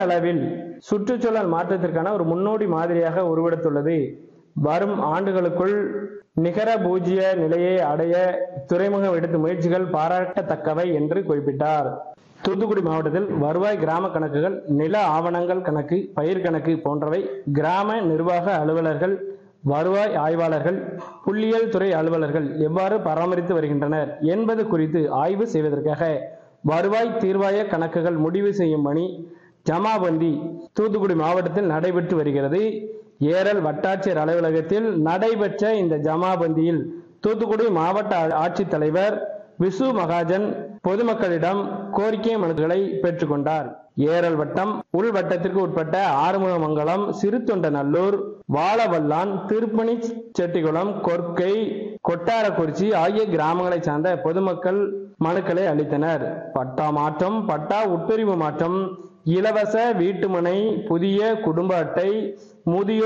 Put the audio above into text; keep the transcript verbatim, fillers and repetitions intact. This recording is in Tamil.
அளவில் சுற்றுச்சூழல் மாற்றத்திற்கான ஒரு முன்னோடி மாதிரியாக உருவெடுத்துள்ளது. வரும் ஆண்டுகளுக்குள் நிகர பூஜ்ய நிலையை அடைய துறைமுகம் எடுத்த முயற்சிகள் பாராட்டத்தக்கவை என்று குறிப்பிட்டார். தூத்துக்குடி மாவட்டத்தில் வருவாய் கிராம கணக்குகள், நில ஆவணங்கள் கணக்கு, பயிர் கணக்கு போன்றவை கிராம நிர்வாக அலுவலர்கள், வருவாய் ஆய்வாளர்கள், புள்ளியியல் துறை அலுவலர்கள் எவ்வாறு பராமரித்து வருகின்றனர் என்பது குறித்து ஆய்வு செய்வதற்காக வருவாய் தீர்வாய கணக்குகள் முடிவு செய்யும் பணி ஜமாபந்தி தூத்துக்குடி மாவட்டத்தில் நடைபெற்று வருகிறது. ஏரல் வட்டாட்சியர் அலுவலகத்தில் நடைபெற்ற இந்த ஜமாபந்தியில் தூத்துக்குடி மாவட்ட ஆட்சித்தலைவர் விசு மகாஜன் பொதுமக்களிடம் கோரிக்கை மனுக்களை பெற்றுக் கொண்டார். ஏரல் வட்டம் உள் வட்டத்திற்கு உட்பட்ட ஆறுமுகமங்கலம், சிறுத்தொண்டநல்லூர், வாழவல்லான், திருப்பணி செட்டிகுளம், கொர்க்கை, கொட்டாரக்குறிச்சி ஆகிய கிராமங்களை சார்ந்த பொதுமக்கள் மனுக்களை அளித்தனர். பட்டா மாற்றம், பட்டா உட்பிரிவு மாற்றம், இலவச வீட்டுமனை, புதிய குடும்ப அட்டை, முதியோர்